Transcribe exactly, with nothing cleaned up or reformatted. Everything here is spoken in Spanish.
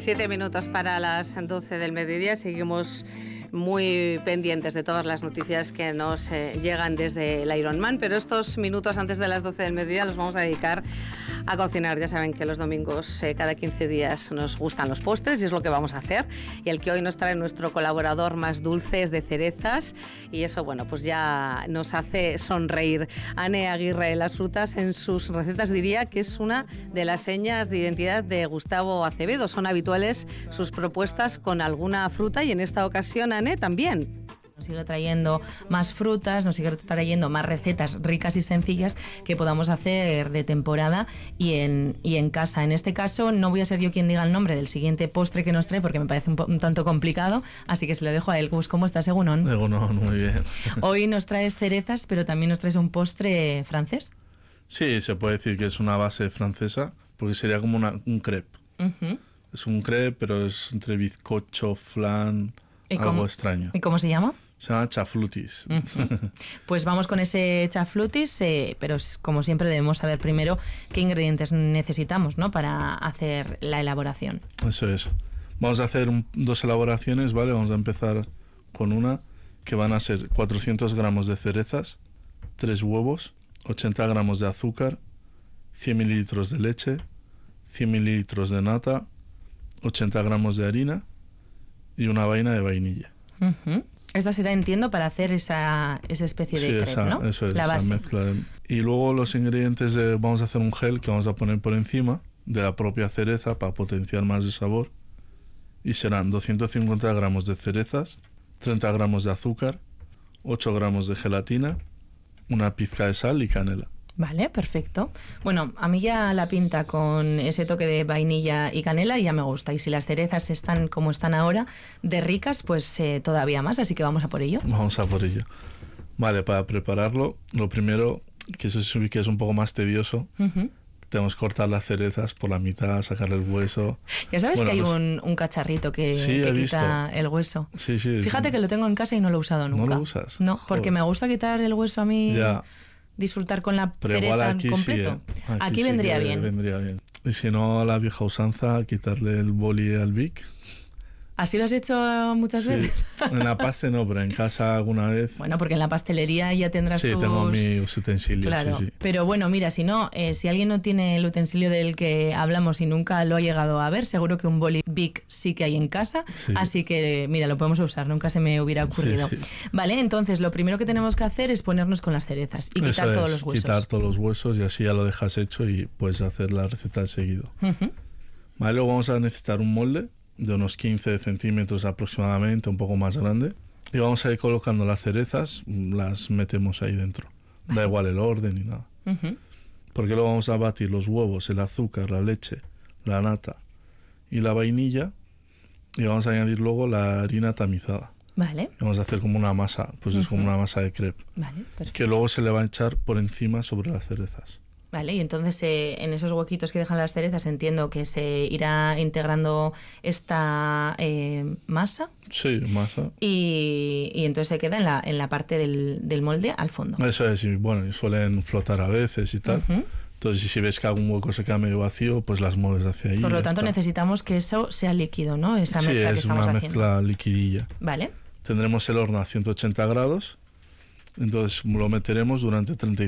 Siete minutos para las doce del mediodía. Seguimos muy pendientes de todas las noticias que nos eh, llegan desde el Ironman, pero estos minutos antes de las doce del mediodía los vamos a dedicar a cocinar. Ya saben que los domingos eh, cada quince días nos gustan los postres y es lo que vamos a hacer. Y el que hoy nos trae nuestro colaborador más dulce es de cerezas y eso, bueno, pues ya nos hace sonreír. Ane Aguirre, las frutas en sus recetas diría que es una de las señas de identidad de Gustavo Acevedo. Son habituales sus propuestas con alguna fruta y en esta ocasión, Ane, también. Nos sigue trayendo más frutas, nos sigue trayendo más recetas ricas y sencillas que podamos hacer de temporada y en, y en casa. En este caso no voy a ser yo quien diga el nombre del siguiente postre que nos trae porque me parece un, po- un tanto complicado, así que se lo dejo a él. Gus, ¿cómo estás, Egunon? Egunon, muy bien. Hoy nos traes cerezas, pero también nos traes un postre francés. Sí, se puede decir que es una base francesa, porque sería como una, un crepe. Uh-huh. Es un crepe, pero es entre bizcocho, flan, algo cómo, extraño. ¿Y cómo se llama? Se llama chaflutis. Uh-huh. Pues vamos con ese chaflutis, eh, pero como siempre debemos saber primero qué ingredientes necesitamos, ¿no?, para hacer la elaboración. Eso es. Vamos a hacer un, dos elaboraciones, ¿vale? Vamos a empezar con una que van a ser cuatrocientos gramos de cerezas, tres huevos, ochenta gramos de azúcar, cien mililitros de leche, cien mililitros de nata, ochenta gramos de harina y una vaina de vainilla. Uh-huh. Esta será, entiendo, para hacer esa, esa especie de sí, crepe, esa, ¿no? Eso es, la esa base. mezcla. De... Y luego los ingredientes de... Vamos a hacer un gel que vamos a poner por encima de la propia cereza para potenciar más el sabor. Y serán doscientos cincuenta gramos de cerezas, treinta gramos de azúcar, ocho gramos de gelatina, una pizca de sal y canela. Vale, perfecto. Bueno, a mí ya la pinta con ese toque de vainilla y canela ya me gusta. Y si las cerezas están como están ahora, de ricas, pues eh, todavía más. Así que vamos a por ello. Vamos a por ello. Vale, para prepararlo, lo primero, que eso sí que es un poco más tedioso, uh-huh. tenemos que cortar las cerezas por la mitad, sacarle el hueso. Ya sabes bueno, que hay pues, un, un cacharrito que, sí, que quita visto. el hueso. Sí, sí. Fíjate sí. que lo tengo en casa y no lo he usado nunca. ¿No lo usas? No, porque Joder. me gusta quitar el hueso a mí. Ya. Disfrutar con la Pero cereza aquí completo. Sí, ¿eh? Aquí, aquí sí vendría bien. vendría bien. Y si no, a la vieja usanza, quitarle el boli al Bic. ¿Así lo has hecho muchas sí. veces? En la paste no, pero en casa alguna vez. Bueno, porque en la pastelería ya tendrás sí, tus... tengo mis utensilios. Claro, sí, sí. pero bueno, mira, si no, eh, si alguien no tiene el utensilio del que hablamos y nunca lo ha llegado a ver, seguro que un boli Bic sí que hay en casa, sí. así que mira, lo podemos usar, nunca se me hubiera ocurrido. Sí, sí. Vale, entonces lo primero que tenemos que hacer es ponernos con las cerezas y quitar Eso todos es, los huesos. Quitar todos los huesos y así ya lo dejas hecho y puedes hacer la receta seguido. Uh-huh. Vale, luego vamos a necesitar un molde de unos quince centímetros aproximadamente, un poco más grande. Y vamos a ir colocando las cerezas, las metemos ahí dentro. Vale. Da igual el orden ni nada. Uh-huh. Porque luego vamos a batir los huevos, el azúcar, la leche, la nata y la vainilla. Y vamos a añadir luego la harina tamizada. Vale. Y vamos a hacer como una masa, pues uh-huh. es como una masa de crepe. Vale, perfecto. Que luego se le va a echar por encima sobre las cerezas. Vale, y entonces eh, en esos huequitos que dejan las cerezas entiendo que se irá integrando esta eh, masa. Sí, masa. Y, y entonces se queda en la, en la parte del, del molde al fondo. Eso es, y bueno, y suelen flotar a veces y tal. Uh-huh. Entonces, si ves que algún hueco se queda medio vacío, pues las mueves hacia ahí. Por lo tanto, está. necesitamos que eso sea líquido, ¿no? Esa sí, mezcla que estamos haciendo. Sí, haciendo. es una mezcla liquidilla. Vale. Tendremos el horno a ciento ochenta grados. Entonces lo meteremos durante treinta y